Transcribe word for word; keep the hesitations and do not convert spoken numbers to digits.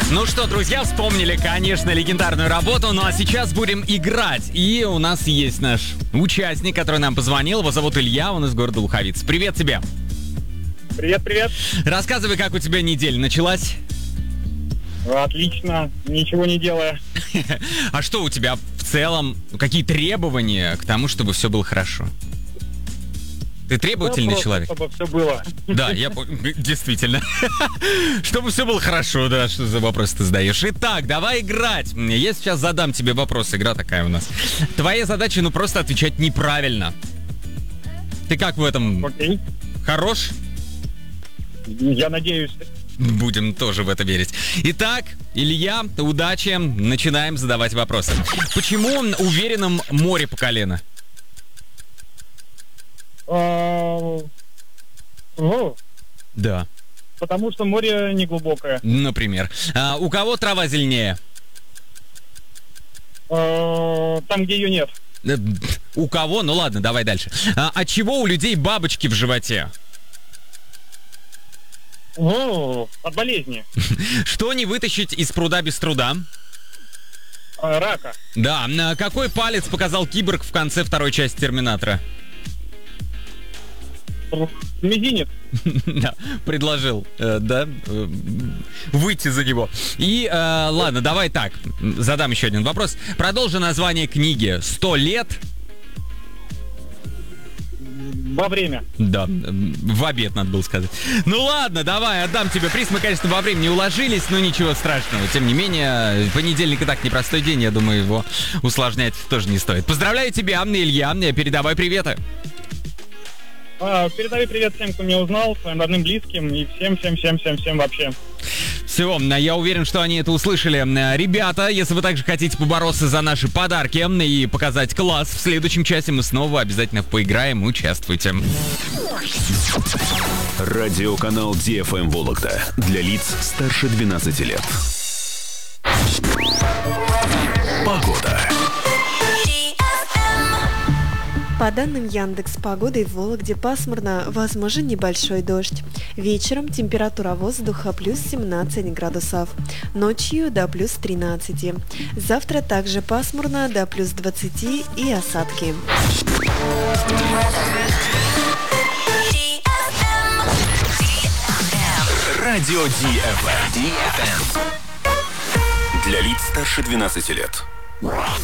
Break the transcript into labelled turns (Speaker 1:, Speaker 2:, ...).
Speaker 1: Ну что, друзья, вспомнили, конечно, легендарную работу, ну а сейчас будем играть. И у нас есть наш участник, который нам позвонил. Его зовут Илья, он из города Луховиц. Привет тебе.
Speaker 2: Привет, привет.
Speaker 1: Рассказывай, как у тебя неделя началась.
Speaker 2: Отлично, ничего не делая.
Speaker 1: А что у тебя в целом, какие требования к тому, чтобы все было хорошо? Ты требовательный
Speaker 2: Да,
Speaker 1: человек?
Speaker 2: Чтобы все было.
Speaker 1: Да, я действительно. Чтобы все было хорошо, да, что за вопрос ты задаешь. Итак, давай играть. Я сейчас задам тебе вопрос, игра такая у нас. Твоя задача, ну, просто отвечать неправильно. Ты как в этом?
Speaker 2: Окей.
Speaker 1: Хорош?
Speaker 2: Я надеюсь.
Speaker 1: Будем тоже в это верить. Итак, Илья, удачи. Начинаем задавать вопросы. Почему уверенным море по колено?
Speaker 2: А, ну,
Speaker 1: Да.
Speaker 2: потому что море не глубокое.
Speaker 1: Например. А, у кого трава зеленее?
Speaker 2: А, там, где ее нет.
Speaker 1: Э, У кого? Ну ладно, давай дальше. А, от чего у людей бабочки в животе?
Speaker 2: Ну, от болезни.
Speaker 1: Что не вытащить из пруда без труда?
Speaker 2: А, рака.
Speaker 1: Да. А какой палец показал киборг в конце второй части Терминатора?
Speaker 2: Мизинец.
Speaker 1: Да, предложил, э, да, э, выйти за него. И, э, ладно, давай так, задам еще один вопрос. Продолжи название книги «Сто лет».
Speaker 2: Во время.
Speaker 1: Да, в обед надо было сказать. Ну ладно, давай, отдам тебе приз. Мы, конечно, во время не уложились, но ничего страшного. Тем не менее, понедельник и так непростой день. Я думаю, его усложнять тоже не стоит. Поздравляю тебя, Илья. Передавай приветы.
Speaker 2: А, передаю привет всем, кто меня узнал, своим родным, близким и всем-всем-всем-всем-всем вообще.
Speaker 1: Все, я уверен, что они это услышали. Ребята, если вы также хотите побороться за наши подарки и показать класс, в следующем часе мы снова обязательно поиграем. Участвуйте.
Speaker 3: Радиоканал ди эф эм Вологда для лиц старше двенадцати лет. Погода.
Speaker 4: По данным Яндекс.Погоды, в Вологде пасмурно, возможен небольшой дождь. Вечером температура воздуха плюс семнадцать градусов, ночью до плюс тринадцать. Завтра также пасмурно, до плюс двадцать и осадки.
Speaker 3: Радио ди эф эм. Для лиц старше двенадцати лет.